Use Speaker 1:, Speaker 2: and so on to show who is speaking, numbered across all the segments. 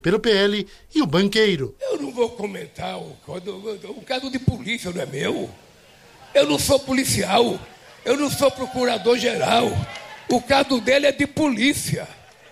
Speaker 1: pelo PL e o banqueiro.
Speaker 2: Eu não vou comentar o caso de polícia, não é meu. Eu não sou policial, eu não sou procurador-geral. O caso dele é de polícia.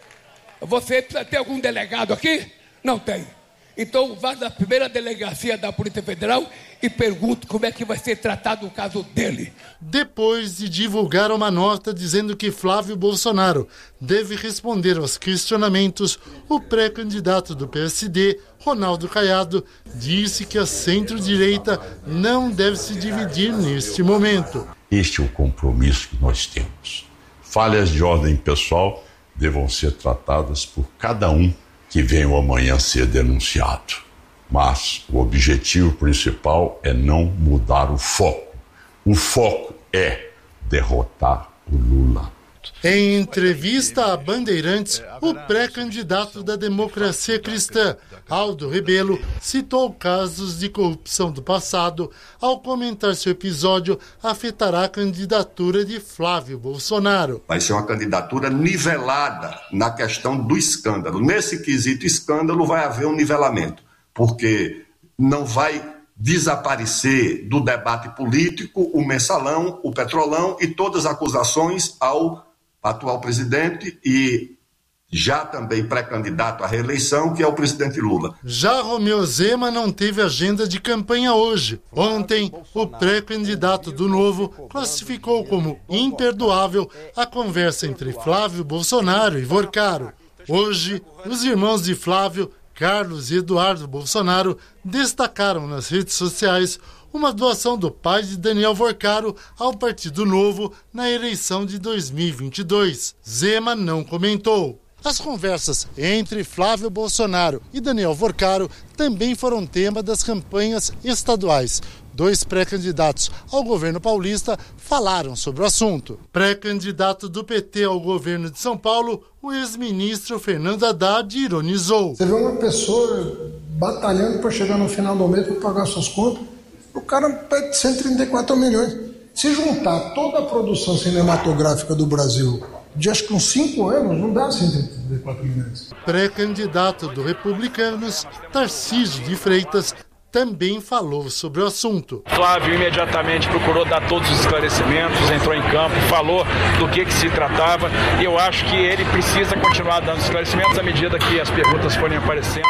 Speaker 2: Você precisa ter algum delegado aqui? Não tem. Então vá na primeira delegacia da Polícia Federal e pergunte como é que vai ser tratado o caso dele.
Speaker 1: Depois de divulgar uma nota dizendo que Flávio Bolsonaro deve responder aos questionamentos, o pré-candidato do PSD, Ronaldo Caiado, disse que a centro-direita não deve se dividir neste momento.
Speaker 3: Este é o compromisso que nós temos. Falhas de ordem pessoal devam ser tratadas por cada um que venha amanhã ser denunciado. Mas o objetivo principal é não mudar o foco. O foco é derrotar o Lula.
Speaker 1: Em entrevista a Bandeirantes, o pré-candidato da Democracia Cristã, Aldo Rebelo, citou casos de corrupção do passado ao comentar se o episódio afetará a candidatura de Flávio Bolsonaro.
Speaker 4: Vai ser uma candidatura nivelada na questão do escândalo. Nesse quesito escândalo vai haver um nivelamento, porque não vai desaparecer do debate político o mensalão, o petrolão e todas as acusações ao atual presidente e já também pré-candidato à reeleição, que é o presidente Lula.
Speaker 1: Já Romeu Zema não teve agenda de campanha hoje. Ontem, o pré-candidato do Novo classificou como imperdoável a conversa entre Flávio Bolsonaro e Vorcaro. Hoje, os irmãos de Flávio, Carlos e Eduardo Bolsonaro, destacaram nas redes sociais uma doação do pai de Daniel Vorcaro ao Partido Novo na eleição de 2022. Zema não comentou. As conversas entre Flávio Bolsonaro e Daniel Vorcaro também foram tema das campanhas estaduais. 2 pré-candidatos ao governo paulista falaram sobre o assunto. Pré-candidato do PT ao governo de São Paulo, o ex-ministro Fernando Haddad ironizou.
Speaker 5: Você vê uma pessoa batalhando para chegar no final do mês para pagar suas contas, o cara pede 134 milhões. Se juntar toda a produção cinematográfica do Brasil de acho que uns 5 anos, não dá 134 milhões.
Speaker 1: Pré-candidato do Republicanos, Tarcísio de Freitas, também falou sobre o assunto.
Speaker 6: Flávio imediatamente procurou dar todos os esclarecimentos, entrou em campo, falou do que se tratava, e eu acho que ele precisa continuar dando esclarecimentos à medida que as perguntas forem aparecendo.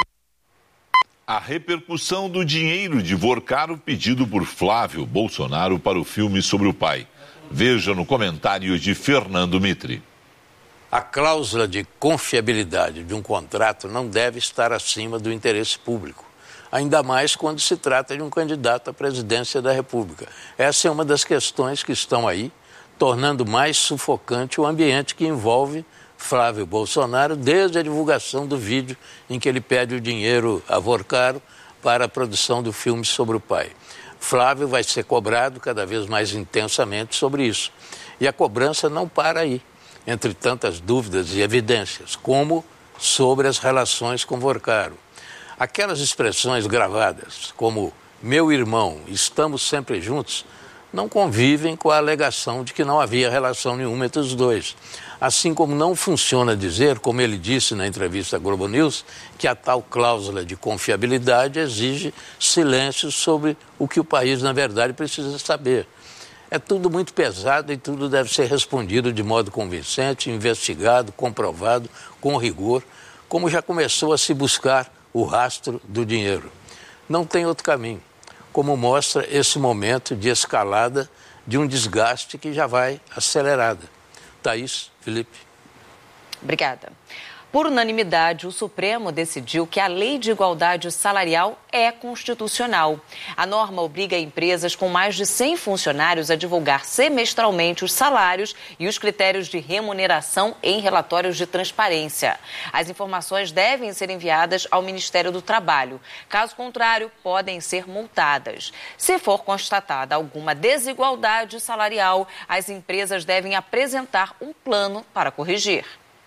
Speaker 7: A repercussão do dinheiro de Vorcaro pedido por Flávio Bolsonaro para o filme sobre o pai. Veja no comentário de Fernando Mitre.
Speaker 8: A cláusula de confiabilidade de um contrato não deve estar acima do interesse público, ainda mais quando se trata de um candidato à presidência da República. Essa é uma das questões que estão aí, tornando mais sufocante o ambiente que envolve Flávio Bolsonaro desde a divulgação do vídeo em que ele pede o dinheiro a Vorcaro para a produção do filme sobre o pai. Flávio vai ser cobrado cada vez mais intensamente sobre isso. E a cobrança não para aí, entre tantas dúvidas e evidências, como sobre as relações com Vorcaro. Aquelas expressões gravadas, como meu irmão, estamos sempre juntos, não convivem com a alegação de que não havia relação nenhuma entre os dois. Assim como não funciona dizer, como ele disse na entrevista à Globo News, que a tal cláusula de confiabilidade exige silêncio sobre o que o país, na verdade, precisa saber. É tudo muito pesado e tudo deve ser respondido de modo convincente, investigado, comprovado, com rigor, como já começou a se buscar o rastro do dinheiro. Não tem outro caminho, como mostra esse momento de escalada de um desgaste que já vai acelerada. Thaís, Felipe.
Speaker 9: Obrigada. Por unanimidade, o Supremo decidiu que a Lei de Igualdade Salarial é constitucional. A norma obriga empresas com mais de 100 funcionários a divulgar semestralmente os salários e os critérios de remuneração em relatórios de transparência. As informações devem ser enviadas ao Ministério do Trabalho. Caso contrário, podem ser multadas. Se for constatada alguma desigualdade salarial, as empresas devem apresentar um plano para corrigir.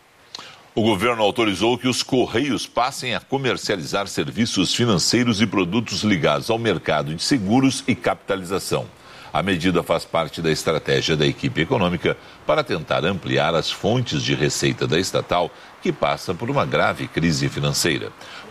Speaker 7: O governo autorizou que os Correios passem a comercializar serviços financeiros e produtos ligados ao mercado de seguros e capitalização. A medida faz parte da estratégia da equipe econômica para tentar ampliar as fontes de receita da estatal, que passa por uma grave crise financeira.